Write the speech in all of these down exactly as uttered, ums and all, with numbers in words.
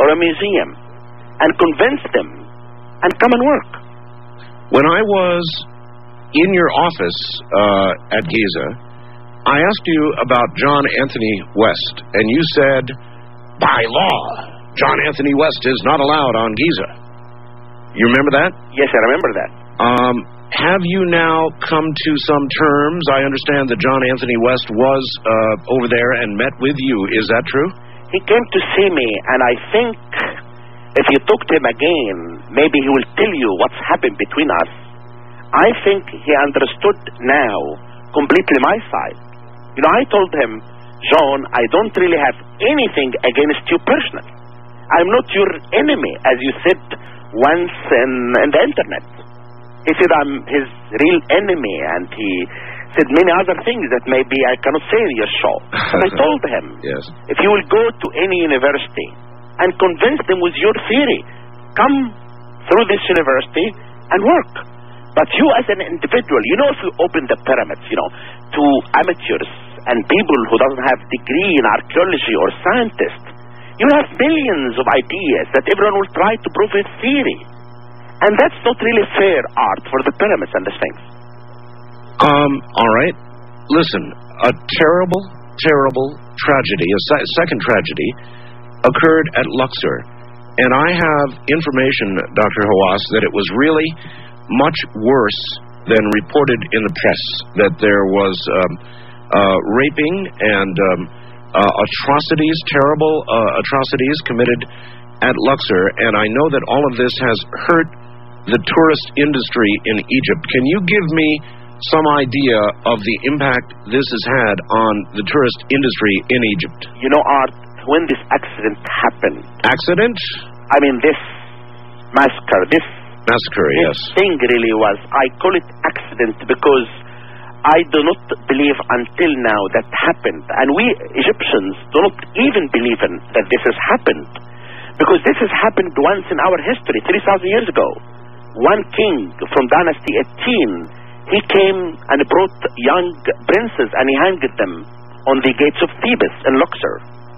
or a museum and convince them and come and work. When I was in your office uh, at Giza, I asked you about John Anthony West, and you said, by law, John Anthony West is not allowed on Giza. You remember that? Yes, I remember that. Um, have you now come to some terms? I understand that John Anthony West was uh, over there and met with you. Is that true? He came to see me, and I think if you talk to him again, maybe he will tell you what's happened between us. I think he understood now completely my side. You know, I told him, John, I don't really have anything against you personally. I'm not your enemy, as you said once in, in the internet. He said I'm his real enemy, and he said many other things that maybe I cannot say in your show. But I told him, yes, if you will go to any university and convince them with your theory, come through this university and work. But you as an individual, you know, if you open the pyramids, you know, to amateurs and people who doesn't have degree in archaeology or scientists, you have millions of ideas that everyone will try to prove his theory. And that's not really fair art for the pyramids and the Sphinx. Um, all right. Listen, a terrible, terrible tragedy, a se- second tragedy, occurred at Luxor. And I have information, Doctor Hawass, that it was really much worse than reported in the press, that there was um, uh, raping and um, uh, atrocities, terrible uh, atrocities committed at Luxor, and I know that all of this has hurt the tourist industry in Egypt. Can you give me some idea of the impact this has had on the tourist industry in Egypt? You know, Art, when this accident happened... Accident? I mean, this massacre, this... Massacre, this yes. thing really was... I call it accident because I do not believe until now that happened. And we Egyptians do not even believe in that this has happened. Because this has happened once in our history, three thousand years ago. One king from Dynasty eighteen, he came and brought young princes and he hanged them on the gates of Thebes in Luxor.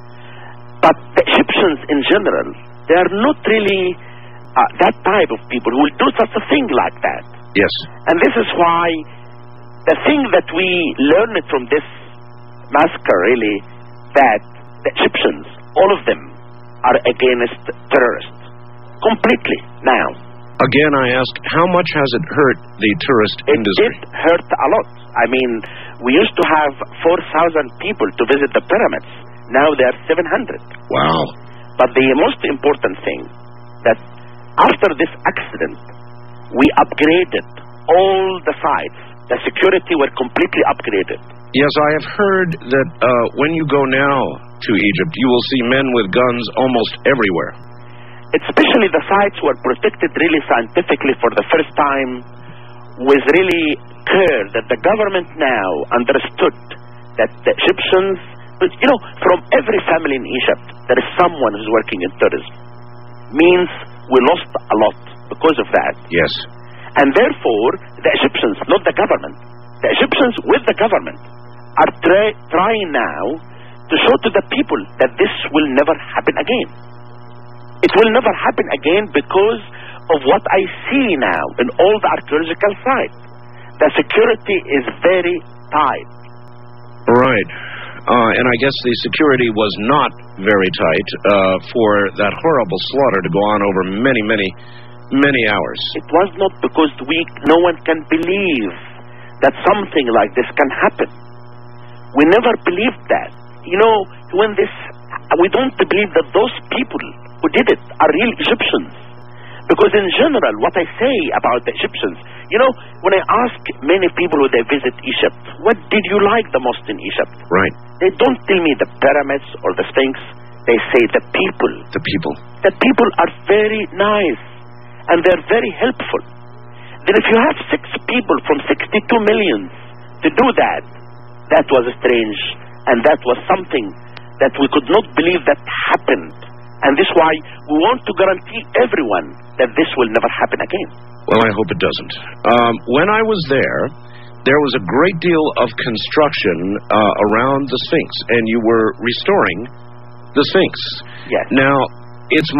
But the Egyptians in general, they are not really uh, that type of people who will do such a thing like that. Yes. And this is why the thing that we learned from this massacre, really, that the Egyptians, all of them, are against terrorists. Completely, now. Again, I ask, how much has it hurt the tourist it industry? It did hurt a lot. I mean, we used to have four thousand people to visit the pyramids. Now there are seven hundred. Wow. But the most important thing, that after this accident, we upgraded all the sites. The security were completely upgraded. Yes, I have heard that uh, when you go now to Egypt, you will see men with guns almost everywhere. Especially the sites were protected really scientifically for the first time, with really care that the government now understood that the Egyptians, but you know, from every family in Egypt, there is someone who's working in tourism. Means we lost a lot because of that. Yes. And therefore, the Egyptians, not the government, the Egyptians with the government are try, trying now to show to the people that this will never happen again. It will never happen again because of what I see now in all the archaeological sites. The security is very tight. Right. Uh, and I guess the security was not very tight uh, for that horrible slaughter to go on over many, many, many hours. It was not because we, no one can believe that something like this can happen. We never believed that. You know, when this, we don't believe that those people who did it are real Egyptians. Because in general, what I say about the Egyptians, you know, when I ask many people who they visit Egypt, what did you like the most in Egypt? Right. They don't tell me the pyramids or the Sphinx. They say the people. The people. The people are very nice and they're very helpful. Then if you have six people from sixty-two million to do that, that was strange, and that was something that we could not believe that happened. And this is why we want to guarantee everyone that this will never happen again. Well, I hope it doesn't. Um, when I was there, there was a great deal of construction uh, around the Sphinx, and you were restoring the Sphinx. Yes. Now, it's